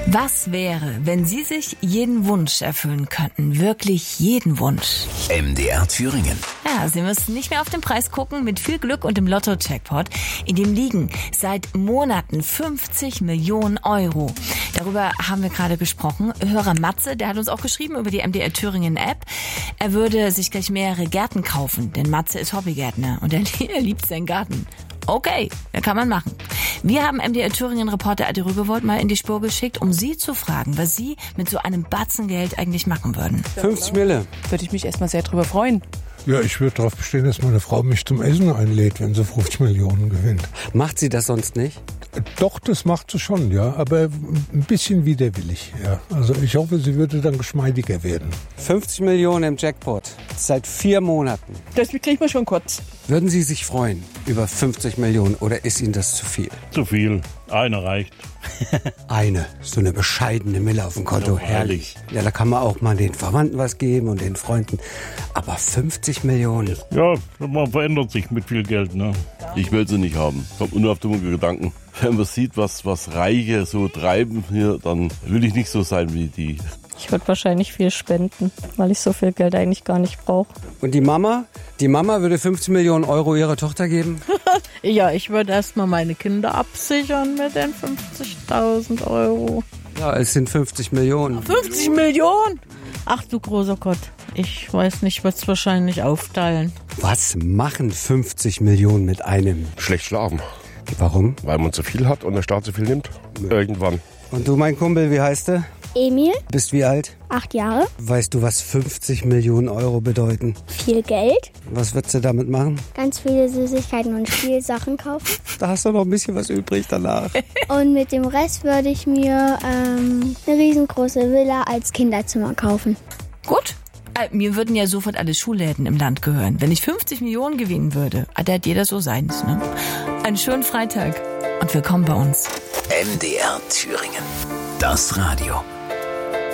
Was wäre, wenn Sie sich jeden Wunsch erfüllen könnten? Wirklich jeden Wunsch. MDR Thüringen. Ja, Sie müssen nicht mehr auf den Preis gucken. Mit viel Glück und dem Lotto-Jackpot, in dem liegen seit Monaten 50 Millionen Euro. Darüber haben wir gerade gesprochen. Hörer Matze, der hat uns auch geschrieben über die MDR Thüringen App. Er würde sich gleich mehrere Gärten kaufen, denn Matze ist Hobbygärtner und er liebt seinen Garten. Okay, das kann man machen. Wir haben MDR Thüringen-Reporter Adi Rügewold mal in die Spur geschickt, um Sie zu fragen, was Sie mit so einem Batzen Geld eigentlich machen würden. 50 Mille. Würde ich mich erstmal sehr drüber freuen. Ja, ich würde darauf bestehen, dass meine Frau mich zum Essen einlädt, wenn sie 50 Millionen gewinnt. Macht sie das sonst nicht? Doch, das macht sie schon, ja, aber ein bisschen widerwillig, ja. Also ich hoffe, sie würde dann geschmeidiger werden. 50 Millionen im Jackpot. Seit 4 Monaten. Das kriegt man schon kurz. Würden Sie sich freuen über 50 Millionen oder ist Ihnen das zu viel? Zu viel. Eine reicht. Eine, so eine bescheidene Mille auf dem Konto, Ja, herrlich. Ja, da kann man auch mal den Verwandten was geben und den Freunden. Aber 50 Millionen? Ja, man verändert sich mit viel Geld, ne? Ich will sie nicht haben. Kommt nur auf dumme Gedanken. Wenn man sieht, was Reiche so treiben hier, dann will ich nicht so sein wie die. Ich würde wahrscheinlich viel spenden, weil ich so viel Geld eigentlich gar nicht brauche. Und die Mama? Die Mama würde 50 Millionen Euro ihrer Tochter geben? Ja, ich würde erstmal meine Kinder absichern mit den 50.000 Euro. Ja, es sind 50 Millionen. 50 Millionen? Ach du großer Gott. Ich weiß nicht, ich würde es wahrscheinlich aufteilen. Was machen 50 Millionen mit einem? Schlecht schlafen. Warum? Weil man zu viel hat und der Staat zu viel nimmt. Irgendwann. Und du, mein Kumpel, wie heißt du? Emil. Bist wie alt? 8 Jahre. Weißt du, was 50 Millionen Euro bedeuten? Viel Geld. Was würdest du damit machen? Ganz viele Süßigkeiten und Spielsachen kaufen. Da hast du noch ein bisschen was übrig danach. Und mit dem Rest würde ich mir eine riesengroße Villa als Kinderzimmer kaufen. Gut. Mir würden ja sofort alle Schulläden im Land gehören. Wenn ich 50 Millionen gewinnen würde, da hat jeder so seins, ne? Einen schönen Freitag und willkommen bei uns. MDR Thüringen. Das Radio.